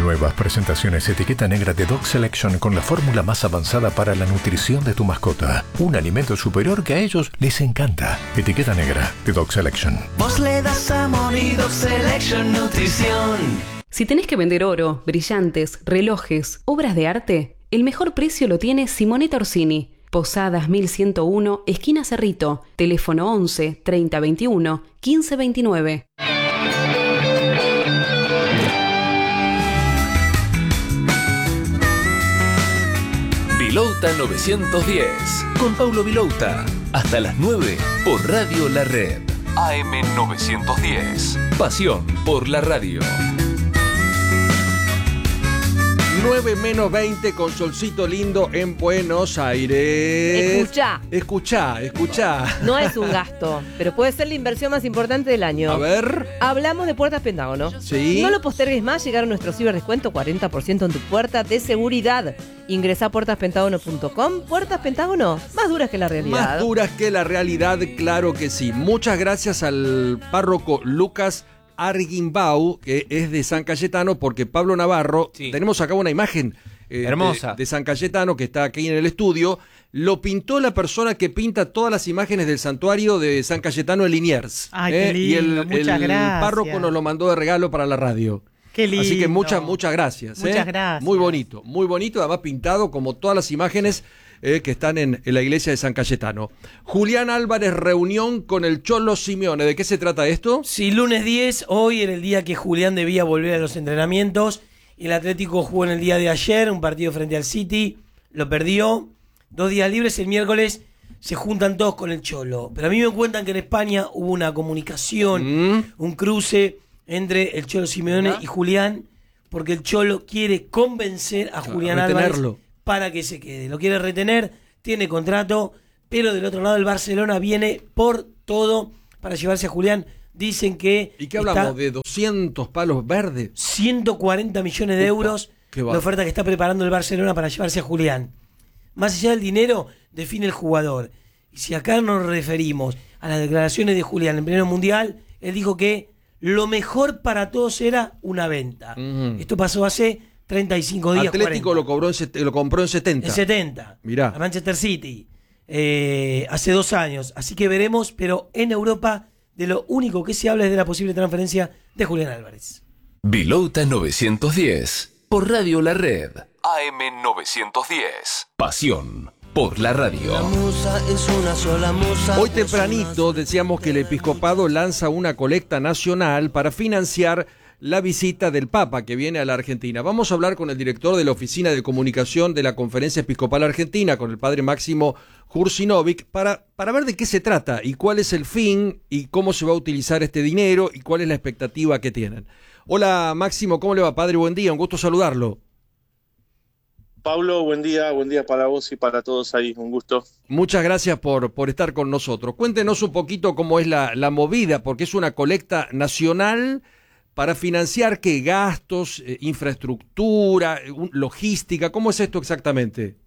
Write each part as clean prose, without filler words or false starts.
Nuevas presentaciones etiqueta negra de Dog Selection con la fórmula más avanzada para la nutrición de tu mascota. Un alimento superior que a ellos les encanta. Etiqueta negra de Dog Selection. Vos le das amor y Dog Selection Nutrición. Si tenés que vender oro, brillantes, relojes, obras de arte, el mejor precio lo tiene Simonetta Orsini. Posadas 1101, esquina Cerrito. Teléfono 11 30 21 15 29. Vilouta 910, con Paulo Vilouta, hasta las 9 por Radio La Red. AM 910, pasión por la radio. 9 menos 20 con solcito lindo en Buenos Aires. Escuchá. No es un gasto, pero puede ser la inversión más importante del año. A ver. Hablamos de Puertas Pentágono. Sí. No lo postergues más, llegaron nuestro ciberdescuento 40% en tu puerta de seguridad. Ingresá a puertaspentagono.com. Puertas Pentágono, más duras que la realidad. Más duras que la realidad, claro que sí. Muchas gracias al párroco Lucas Arguimbau, que es de San Cayetano, porque Pablo Navarro, tenemos acá una imagen hermosa de San Cayetano que está aquí en el estudio. Lo pintó la persona que pinta todas las imágenes del santuario de San Cayetano en Liniers. Ay, qué lindo, y muchas gracias. Párroco nos lo mandó de regalo para la radio. Qué lindo. Así que muchas gracias. Muchas gracias. Muy bonito, además pintado como todas las imágenes que están en la iglesia de San Cayetano. Julián Álvarez, reunión con el Cholo Simeone. ¿De qué se trata esto? Sí, lunes 10, hoy era el día que Julián debía volver a los entrenamientos. El Atlético jugó en el día de ayer, un partido frente al City, lo perdió. 2 días libres, el miércoles se juntan todos con el Cholo. Pero a mí me cuentan que en España hubo una comunicación, un cruce entre el Cholo Simeone y Julián, porque el Cholo quiere convencer a Julián Álvarez para que se quede. Lo quiere retener, tiene contrato, pero del otro lado el Barcelona viene por todo para llevarse a Julián. Dicen que... ¿Y qué hablamos? ¿De 200 palos verdes? 140 millones de euros la oferta que está preparando el Barcelona para llevarse a Julián. Más allá del dinero, define el jugador. Y si acá nos referimos a las declaraciones de Julián en pleno mundial, él dijo que lo mejor para todos era una venta. Esto pasó hace 35 días. Atlético 40. lo compró en 70. En 70. Mirá. A Manchester City. Hace 2 años. Así que veremos, pero en Europa de lo único que se habla es de la posible transferencia de Julián Álvarez. Vilouta 910, por Radio La Red. AM 910, pasión por la radio. La musa es una sola musa. Hoy tempranito decíamos que el episcopado lanza una colecta nacional para financiar la visita del Papa que viene a la Argentina. Vamos a hablar con el director de la Oficina de Comunicación de la Conferencia Episcopal Argentina, con el padre Máximo Jursinovic, para ver de qué se trata y cuál es el fin y cómo se va a utilizar este dinero y cuál es la expectativa que tienen. Hola Máximo, ¿cómo le va, padre? Buen día, un gusto saludarlo. Pablo, buen día para vos y para todos ahí, un gusto. Muchas gracias por estar con nosotros. Cuéntenos un poquito cómo es la movida, porque es una colecta nacional para financiar qué gastos, infraestructura, logística. ¿Cómo es esto exactamente?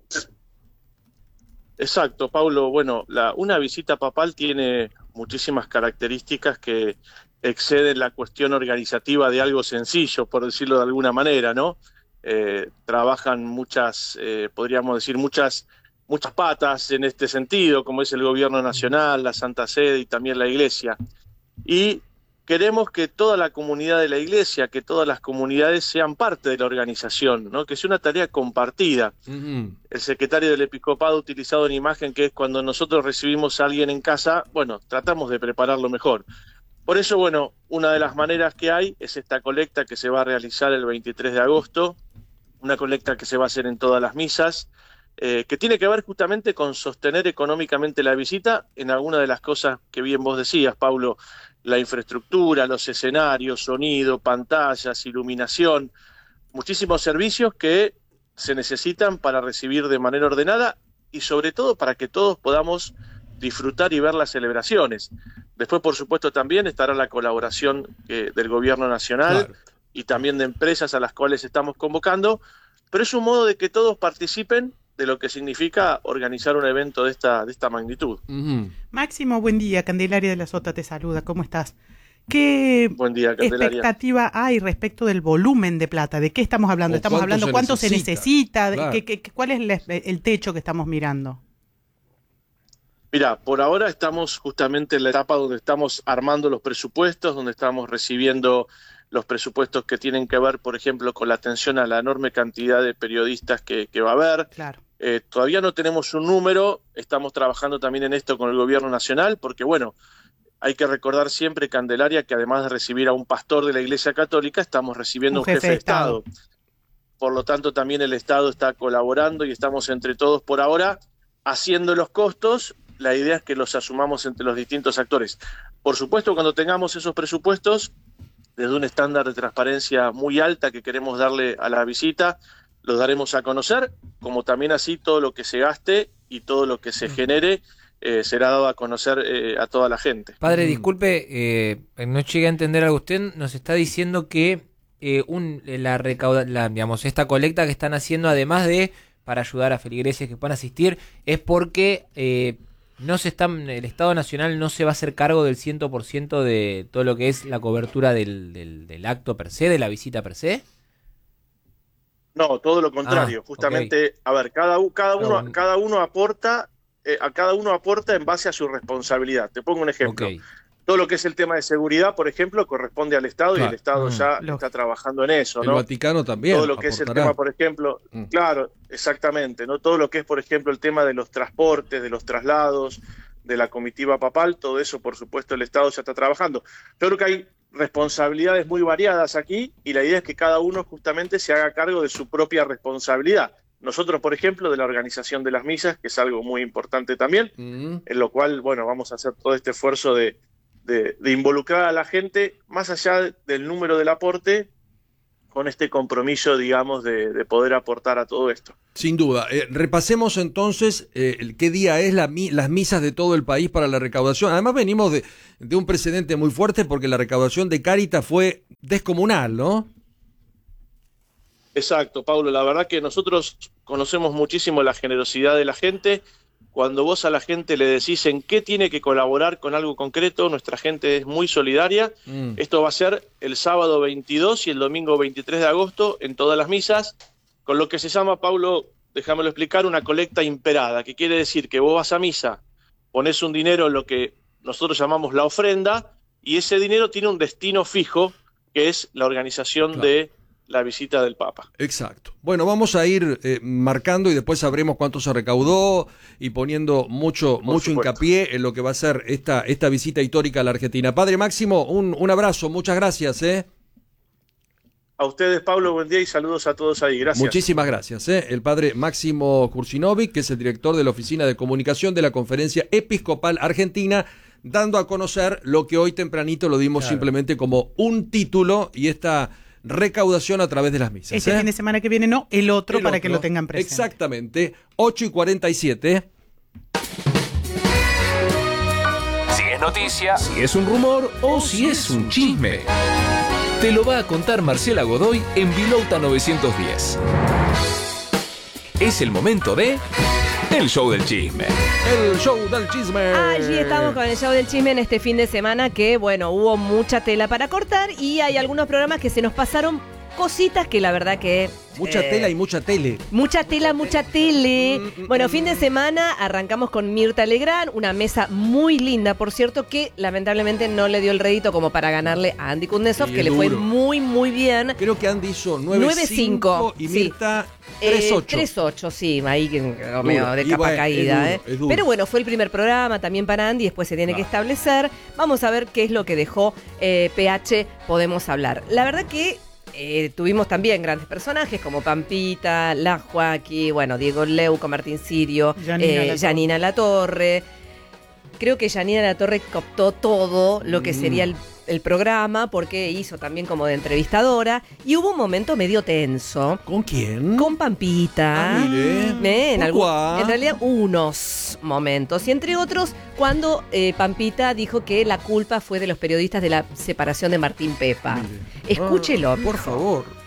Exacto, Pablo. Bueno, una visita papal tiene muchísimas características que exceden la cuestión organizativa de algo sencillo, por decirlo de alguna manera, ¿no? Trabajan podríamos decir, muchas patas en este sentido, como es el gobierno nacional, la Santa Sede y también la Iglesia. Y queremos que toda la comunidad de la Iglesia, que todas las comunidades sean parte de la organización, ¿no? Que sea una tarea compartida. El secretario del Episcopado ha utilizado una imagen que es cuando nosotros recibimos a alguien en casa, bueno, tratamos de prepararlo mejor. Por eso, bueno, una de las maneras que hay es esta colecta que se va a realizar el 23 de agosto, una colecta que se va a hacer en todas las misas, que tiene que ver justamente con sostener económicamente la visita en alguna de las cosas que bien vos decías, Paulo, la infraestructura, los escenarios, sonido, pantallas, iluminación, muchísimos servicios que se necesitan para recibir de manera ordenada y sobre todo para que todos podamos disfrutar y ver las celebraciones. Después, por supuesto, también estará la colaboración del gobierno nacional, claro, y también de empresas a las cuales estamos convocando, pero es un modo de que todos participen de lo que significa organizar un evento de esta magnitud. Máximo, buen día. Candelaria de la Sota te saluda. ¿Cómo estás? ¿Qué Buen día, Candelaria. expectativa hay respecto del volumen de plata? ¿De qué estamos hablando? ¿Estamos hablando cuánto se necesita? Claro. ¿Cuál es el techo que estamos mirando? Mira, por ahora estamos justamente en la etapa donde estamos armando los presupuestos, donde estamos recibiendo los presupuestos que tienen que ver, por ejemplo, con la atención a la enorme cantidad de periodistas que va a haber. Claro. Todavía no tenemos un número, estamos trabajando también en esto con el gobierno nacional, porque bueno, hay que recordar siempre, Candelaria, que además de recibir a un pastor de la Iglesia Católica, estamos recibiendo un jefe de Estado. Por lo tanto, también el Estado está colaborando y estamos entre todos por ahora haciendo los costos. La idea es que los asumamos entre los distintos actores. Por supuesto, cuando tengamos esos presupuestos, desde un estándar de transparencia muy alta que queremos darle a la visita, los daremos a conocer, como también así todo lo que se gaste y todo lo que se genere será dado a conocer a toda la gente. Padre, disculpe, no llegué a entender algo. Usted nos está diciendo que esta colecta que están haciendo, además de para ayudar a feligreses que puedan asistir, es porque el Estado Nacional no se va a hacer cargo del 100% de todo lo que es la cobertura del acto per se, de la visita per se. No, todo lo contrario. Justamente, okay. A ver, cada uno aporta en base a su responsabilidad. Te pongo un ejemplo. Okay. Todo lo que es el tema de seguridad, por ejemplo, corresponde al Estado, claro. Y el Estado ya está trabajando en eso, ¿no? El Vaticano también. Todo lo que es el tema, por ejemplo, claro, exactamente, ¿no? Todo lo que es, por ejemplo, el tema de los transportes, de los traslados, de la comitiva papal, todo eso, por supuesto, el Estado ya está trabajando. Yo creo que hay responsabilidades muy variadas aquí y la idea es que cada uno justamente se haga cargo de su propia responsabilidad. Nosotros, por ejemplo, de la organización de las misas, que es algo muy importante también, en lo cual, bueno, vamos a hacer todo este esfuerzo de involucrar a la gente, más allá del número del aporte, con este compromiso, digamos, de poder aportar a todo esto. Sin duda. Repasemos entonces qué día es las misas de todo el país para la recaudación. Además venimos de un precedente muy fuerte porque la recaudación de Cáritas fue descomunal, ¿no? Exacto, Pablo. La verdad que nosotros conocemos muchísimo la generosidad de la gente. Cuando vos a la gente le decís en qué tiene que colaborar con algo concreto, nuestra gente es muy solidaria. Esto va a ser el sábado 22 y el domingo 23 de agosto en todas las misas, con lo que se llama, Pablo, déjamelo explicar, una colecta imperada, que quiere decir que vos vas a misa, ponés un dinero en lo que nosotros llamamos la ofrenda, y ese dinero tiene un destino fijo, que es la organización de la visita del Papa. Exacto. Bueno, vamos a ir marcando y después sabremos cuánto se recaudó y poniendo mucho hincapié en lo que va a ser esta visita histórica a la Argentina. Padre Máximo, un abrazo, muchas gracias. A ustedes, Pablo, buen día y saludos a todos ahí. Gracias. Muchísimas gracias. El padre Máximo Kursinovic, que es el director de la Oficina de Comunicación de la Conferencia Episcopal Argentina, dando a conocer lo que hoy tempranito lo dimos simplemente como un título y esta recaudación a través de las misas. Este fin de semana que viene, no, el otro para que lo tengan presente. Exactamente, 8:47. Si es noticia, si es un rumor o si es un chisme, te lo va a contar Marcela Godoy en Vilouta 910. Es el momento de El Show del Chisme. El Show del Chisme. Allí estamos con el Show del Chisme en este fin de semana que, bueno, hubo mucha tela para cortar y hay algunos programas que se nos pasaron cositas que la verdad que... Mucha tela y mucha tele. Mucha tela, mucha tele. Bueno, fin de semana arrancamos con Mirta Legrand, una mesa muy linda, por cierto, que lamentablemente no le dio el rédito como para ganarle a Andy Kundesov, que le fue muy, muy bien. Creo que Andy hizo 9-5 y Mirta 3-8. 3-8, sí, ahí medio de capa caída. Es duro. Pero bueno, fue el primer programa también para Andy, después se tiene que establecer. Vamos a ver qué es lo que dejó PH, podemos hablar. La verdad que tuvimos también grandes personajes como Pampita, La Joaquí, bueno, Diego Leuco, Martín Sirio, Janina Latorre. Creo que Janina Latorre captó todo lo que sería el programa porque hizo también como de entrevistadora y hubo un momento medio tenso. ¿Con quién? Con Pampita. Mire. En realidad unos momentos y entre otros cuando Pampita dijo que la culpa fue de los periodistas de la separación de Martín Pepa. Escúchelo. Por favor.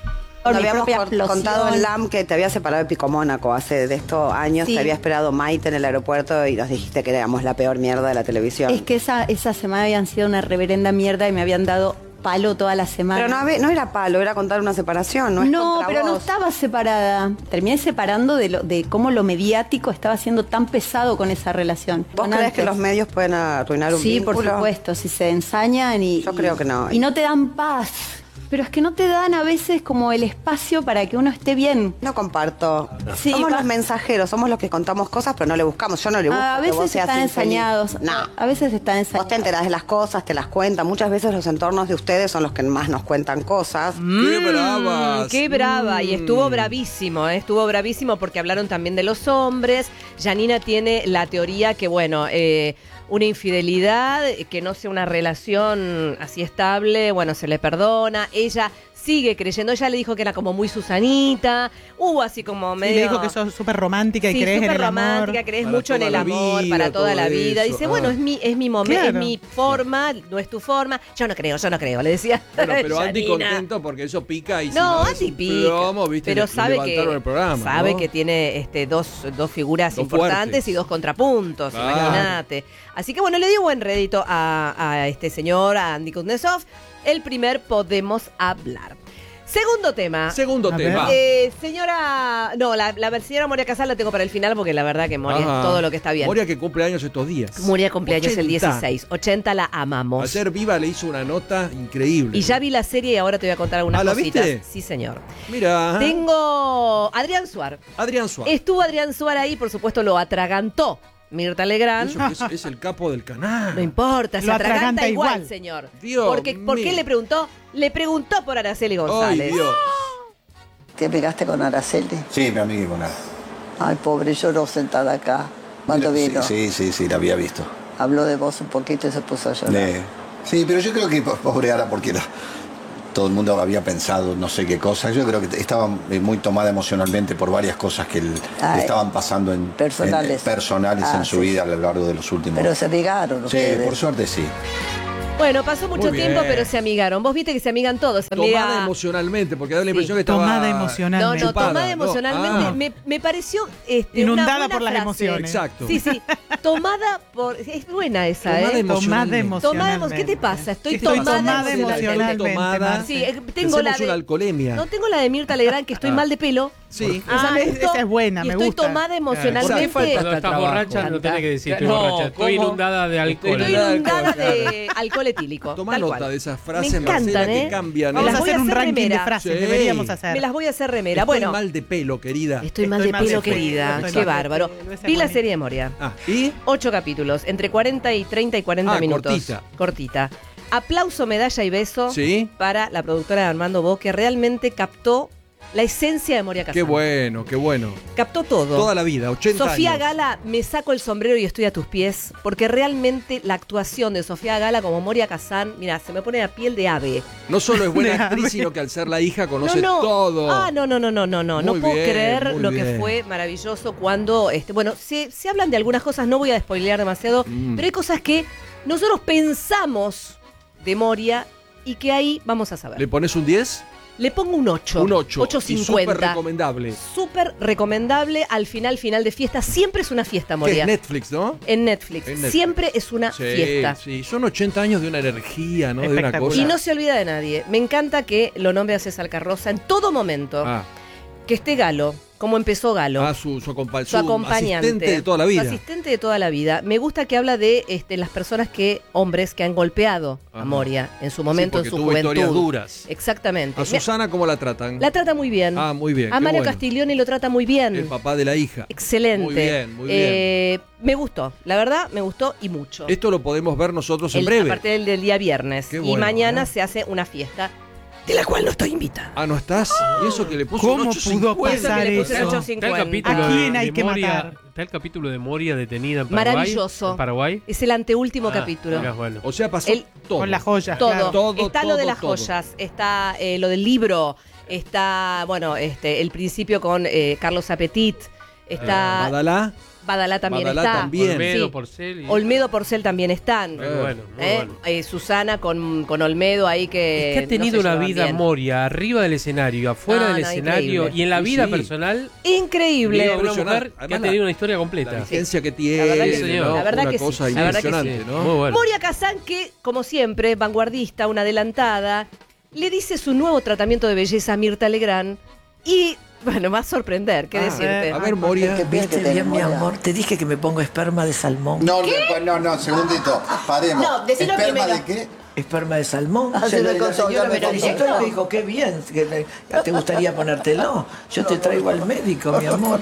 Nos habíamos contado en LAM que te había separado de Pico Mónaco hace de estos años, Sí. te había esperado Maite en el aeropuerto y nos dijiste que éramos la peor mierda de la televisión. Es que esa semana habían sido una reverenda mierda y me habían dado palo toda la semana. Pero no era palo, era contar una separación, no es contra pero no vos. estaba separada. Terminé separando de cómo lo mediático estaba siendo tan pesado con esa relación. ¿Vos crees que los medios pueden arruinar un Sí, vínculo? por supuesto, si se ensañan Yo creo que no. Y no te dan paz. Pero es que no te dan a veces como el espacio para que uno esté bien. No comparto. Sí, somos los mensajeros, somos los que contamos cosas, pero no le buscamos. Yo no le busco. A que vos veces seas están infeliz. ensañados. No. A veces están ensañados. Vos te enterás de las cosas, te las cuentan. Muchas veces los entornos de ustedes son los que más nos cuentan cosas. ¡Qué bravas! ¡Qué brava! Y estuvo bravísimo porque hablaron también de los hombres. Janina tiene la teoría que, bueno, una infidelidad, que no sea una relación así estable, bueno, se le perdona. Ella sigue creyendo, ella le dijo que era como muy Susanita, hubo así como medio... Y le dijo que sos súper romántica y Sí, crees en súper el amor. romántica, crees Para mucho en toda el la amor, vida, para toda la todo vida. eso. Dice, bueno, es mi momento, Claro. es mi forma, no es tu forma. Yo no creo, le decía. Bueno, pero Andy Janina. contento porque eso pica y si No, es Andy un pica. plomo, ¿viste? Pero le sabe levantaron el programa, sabe ¿no? que tiene dos figuras Dos importantes fuertes. y dos contrapuntos, Claro. imagínate. Así que bueno, le dio buen rédito a este señor, a Andy Kuznetsov. El primer Podemos Hablar. Segundo tema. Segundo A tema. Señora... No, la señora Moria Casal la tengo para el final porque la verdad que Moria Ajá. es todo lo que está bien. Moria que cumple años estos días. Moria cumpleaños el 80. 16. 80 la amamos. Ayer Viva le hizo una nota increíble. Y ya vi la serie y ahora te voy a contar algunas ¿la cositas. viste? Sí, señor. Mira. Tengo Adrián Suar. Adrián Suárez. Estuvo Adrián Suar ahí, por supuesto lo atragantó Mirta Legrand. Eso que es el capo del canal. No importa, se Lo atraganta atraganta igual, igual. señor. Dios ¿Por qué mío. le preguntó? Le preguntó por Araceli Ay, González. Dios. ¿Te pegaste con Araceli? Sí, me amigué con él. Ay, pobre, lloró sentada acá. ¿Cuándo vino? Sí, la había visto. Habló de vos un poquito y se puso a llorar. Sí, pero yo creo que pobre Ara, porque todo el mundo había pensado no sé qué cosa. Yo creo que estaba muy tomada emocionalmente por varias cosas que le estaban pasando Personales. personales en su vida a lo largo de los últimos. Pero se amigaron Sí, ustedes. por suerte sí. Bueno, pasó mucho Muy tiempo, bien. pero se amigaron. Vos viste que se amigan todos. Se Tomada amiga- emocionalmente, porque da la impresión que estaba... Tomada emocionalmente. No, chupada, tomada ¿no? emocionalmente. Ah. Me pareció Inundada una buena por las frase. emociones. Exacto. Sí. Tomada por... Es buena esa, Tomada ¿eh? emocionalmente. ¿Qué te pasa? Estoy Estoy tomada, tomada emocionalmente. emocionalmente. Sí, tengo Pensemos la una de... alcoholemia. No tengo la de Mirta Legrand, que estoy mal de pelo. Sí. Esa me gustó. esa es buena, y me estoy gusta. tomada emocionalmente. Cuando Estás borracha, no tenés que decir estoy No, borracha. Estoy ¿cómo? inundada de alcohol. Estoy inundada de alcohol etílico. Toma tal nota cual. de esas Me frases, encantan, Marcela, ¿eh? que cambian. Me Vamos las a voy hacer un hacer ranking remera. de frases, Sí. deberíamos hacer. Me las voy a hacer remera. Estoy Bueno, mal de pelo, querida. estoy mal de Estoy mal pelo, de pelo, querida. estoy Qué mal de bárbaro. pelo, esa es Vi la buenísima. serie de Moria. ¿Y? 8 capítulos, entre 40 y 30 y 40 minutos. Cortita. Aplauso, medalla y beso Sí. para la productora de Armando Bo, que realmente captó la esencia de Moria Kazan. Qué bueno, qué bueno. Captó todo. Toda la vida, 80 Sofía años. Gala, me saco el sombrero y estoy a tus pies, porque realmente la actuación de Sofía Gala como Moria Kazan, mira, se me pone la piel de ave. No solo es buena De actriz, ave. sino que al ser la hija conoce todo. Ah, no Muy puedo bien, creer muy lo que bien. fue maravilloso cuando, bueno, se hablan de algunas cosas, no voy a spoilear demasiado, pero hay cosas que nosotros pensamos de Moria y que ahí vamos a saber. ¿Le pones un 10? Le pongo un 8. Un 8. 8.50. Y súper recomendable. Súper recomendable al final de fiesta. Siempre es una fiesta, Que Moria. es Netflix, ¿no? En Netflix. En Netflix. Siempre es una Sí, fiesta. sí. Son 80 años de una energía, ¿no? De una Espectacular. cosa. Y no se olvida de nadie. Me encanta que lo nombre a César Carrozza en todo momento. Ah, Que esté Galo, como empezó Galo. su su acompañante. asistente de toda la vida. Su asistente de toda la vida. Me gusta que habla de las personas hombres que han golpeado a Ajá. Moria en su momento, Sí, porque en su tuvo juventud. historias duras. Exactamente. ¿A Susana cómo la tratan? La trata muy bien. Ah, muy bien. A qué Mario bueno. Castiglioni lo trata muy bien. El papá de la hija. Excelente. Muy bien, muy bien. Me gustó, la verdad, me gustó y mucho. Esto lo podemos ver nosotros en A breve. partir del día viernes. Qué Y bueno, mañana ¿eh? se hace una fiesta de la cual no estoy invitada. Ah, ¿no estás? ¿Y eso que le puso ¿Cómo un pudo 8.50? pasar que le puse eso? 8.50. Está el capítulo ¿A quién de hay que Moria, matar? Está el capítulo de Moria detenida en Paraguay. Maravilloso. ¿En Paraguay? Es el anteúltimo Ah, capítulo. mirá, bueno. O sea, pasó El- todo. Con las joyas. Todo. claro. Todo, Está lo de todo, las todo. joyas, está lo del libro, está, bueno, el principio con Carlos Apetit. Está Badalá también está. También. Olmedo, Sí. Porcel. Olmedo, Porcel también están. Muy bueno. Susana con Olmedo ahí que... Es que ha tenido no se una llevan vida, bien. Moria, arriba del escenario, afuera del escenario increíble. y en la vida Sí. personal. Increíble. Digo, una mujer que ha Además, tenido una historia completa. La vigencia que La tiene, verdad que sí. ¿no? La verdad Una que sí. cosa La verdad que impresionante, sí. ¿no? Muy bueno. Moria Kazan, que como siempre, vanguardista, una adelantada, le dice su nuevo tratamiento de belleza a Mirta Legrand y, bueno, va a sorprender, ¿qué decirte? A ver, Moria. ¿Viste bien, mi amor? Te dije que me pongo esperma de salmón. No, segundito, paremos. No, decilo ¿Esperma primero. de qué? Esperma de salmón. Se me contó, ya me me contó. me dijo, qué bien, que te gustaría ponértelo. Yo te traigo al médico, mi amor.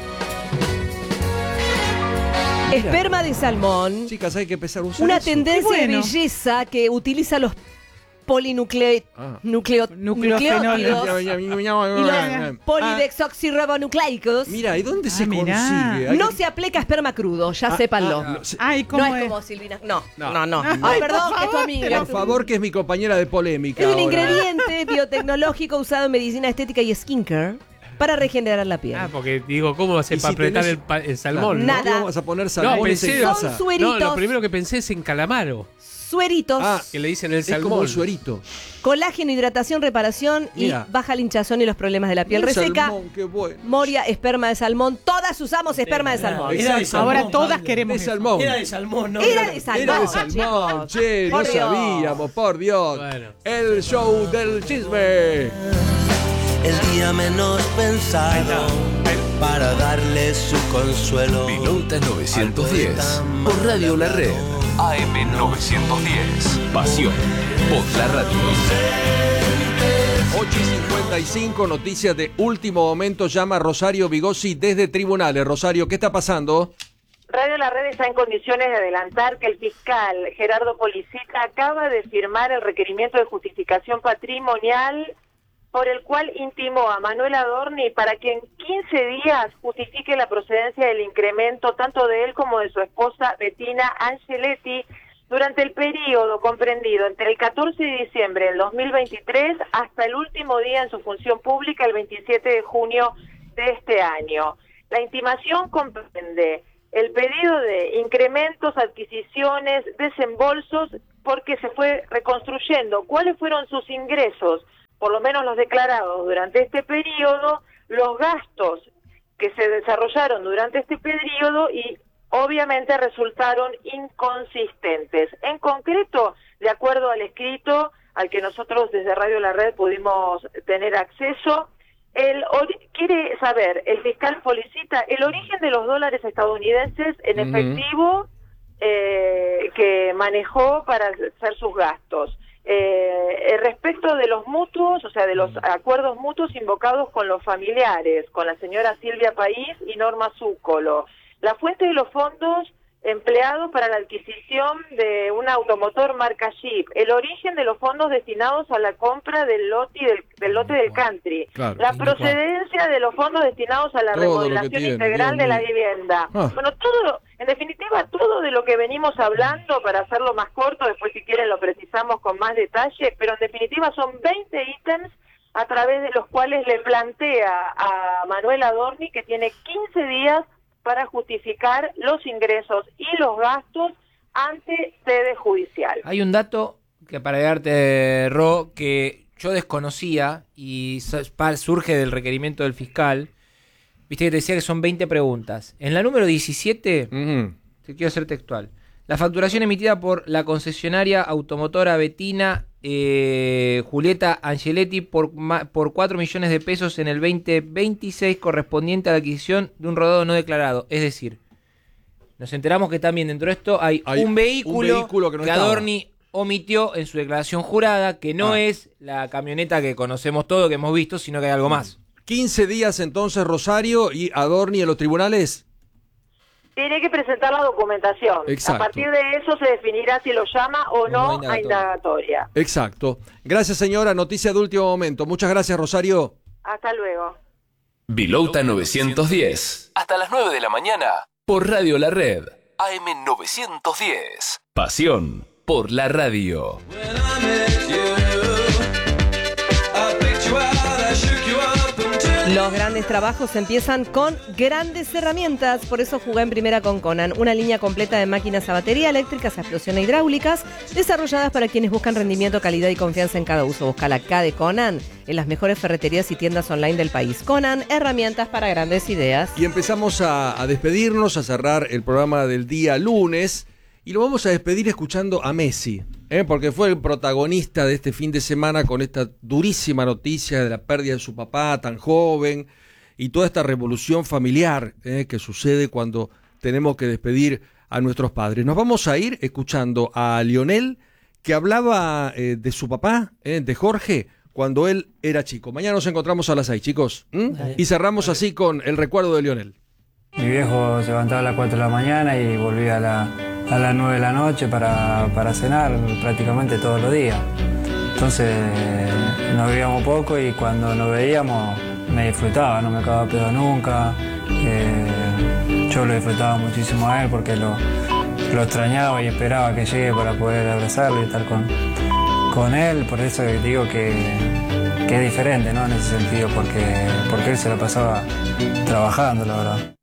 Esperma de salmón, Chicas, hay que empezar a usar una eso. tendencia Qué bueno. de belleza que utiliza los nucleótidos y los polidexoxirribonucleicos. Mira, ¿y dónde se mirá. consigue? Hay No que- se aplica esperma crudo, ya sépanlo. Ay, ¿cómo No es como Silvina. No. Ay, perdón, que es tu amiga. Por favor, que es mi compañera de polémica. Es un ahora. ingrediente biotecnológico usado en medicina estética y skincare para regenerar la piel. Porque digo, ¿cómo va a ser Y para si apretar tenés- el salmón? Nada. ¿Qué vamos a poner No, salmones pensé, en casa? Son sueritos. no, lo primero que pensé es en calamaro, Sueritos, que le dicen el Es como salmón. el suerito. colágeno, hidratación, reparación Mira. y baja la hinchazón y los problemas de la piel El reseca. salmón, qué bueno. Moria, esperma de salmón. Todas usamos esperma de salmón. Era de salmón, Ahora todas Pablo. queremos De eso. salmón. Era de salmón, ¿no? Era de salmón. Era de salmón, che, no Por Dios. sabíamos, por Dios. Bueno. El show del chisme. El día menos pensado para darle su consuelo. Pilota 910 por Radio La Red. AM 910. Pasión por la radio. 8:55, noticias de último momento. Llama Rosario Vigossi desde tribunales. Rosario, ¿qué está pasando? Radio La Red está en condiciones de adelantar que el fiscal Gerardo Policita acaba de firmar el requerimiento de justificación patrimonial por el cual intimó a Manuel Adorni para que en 15 días justifique la procedencia del incremento tanto de él como de su esposa Bettina Angeletti durante el periodo comprendido entre el 14 de diciembre del 2023 hasta el último día en su función pública, el 27 de junio de este año. La intimación comprende el pedido de incrementos, adquisiciones, desembolsos, porque se fue reconstruyendo cuáles fueron sus ingresos, por lo menos los declarados durante este periodo, los gastos que se desarrollaron durante este periodo y obviamente resultaron inconsistentes. En concreto, de acuerdo al escrito al que nosotros desde Radio La Red pudimos tener acceso, quiere saber el fiscal Policita el origen de los dólares estadounidenses en efectivo que manejó para hacer sus gastos. Respecto de los mutuos, o sea, de los acuerdos mutuos invocados con los familiares, con la señora Silvia País y Norma Zúcolo. La fuente de los fondos empleados para la adquisición de un automotor marca Jeep, el origen de los fondos destinados a la compra del lote del country, Claro, la procedencia de los fondos destinados a la Todo lo que remodelación tiene, integral Dios de la mío. vivienda. Ah. Bueno, todo, en definitiva, todo de lo que venimos hablando, para hacerlo más corto, después si quieren lo precisamos con más detalle, pero en definitiva son 20 ítems a través de los cuales le plantea a Manuel Adorni que tiene 15 días para justificar los ingresos y los gastos ante sede judicial. Hay un dato que para agregarte, Ro, que yo desconocía y surge del requerimiento del fiscal. Viste que te decía que son 20 preguntas. En la número 17, te quiero hacer textual. La facturación emitida por la concesionaria automotora Bettina Julieta Angeletti por 4 millones de pesos en el 2026 correspondiente a la adquisición de un rodado no declarado. Es decir, nos enteramos que también dentro de esto hay un vehículo que no estaba. Adorni omitió en su declaración jurada, que no es la camioneta que conocemos todo, que hemos visto, sino que hay algo más. 15 días entonces, Rosario, y Adorni en los tribunales. Tiene que presentar la documentación. Exacto. A partir de eso se definirá si lo llama o no a indagatoria. Exacto. Gracias, señora. Noticia de último momento. Muchas gracias, Rosario. Hasta luego. Bilouta 910. Hasta las 9 de la mañana. Por Radio La Red. AM 910. Pasión por la radio. Los grandes trabajos empiezan con grandes herramientas, por eso jugué en primera con Conan, una línea completa de máquinas a batería, eléctricas, a explosión e hidráulicas, desarrolladas para quienes buscan rendimiento, calidad y confianza en cada uso. Busca la K de Conan en las mejores ferreterías y tiendas online del país. Conan, herramientas para grandes ideas. Y empezamos a despedirnos, a cerrar el programa del día lunes, y lo vamos a despedir escuchando a Messi, porque fue el protagonista de este fin de semana con esta durísima noticia de la pérdida de su papá tan joven y toda esta revolución familiar que sucede cuando tenemos que despedir a nuestros padres. Nos vamos a ir escuchando a Lionel, que hablaba de su papá, de Jorge, cuando él era chico. Mañana nos encontramos a las 6, chicos. Y cerramos así con el recuerdo de Lionel. Mi viejo se levantaba a las 4 de la mañana y volvía a las 9 de la noche para cenar prácticamente todos los días. Entonces nos veíamos poco y cuando nos veíamos me disfrutaba, no me acababa pedo nunca. Yo lo disfrutaba muchísimo a él porque lo extrañaba y esperaba que llegue para poder abrazarlo y estar con él. Por eso digo que es diferente, ¿no? En ese sentido, porque él se la pasaba trabajando, la verdad.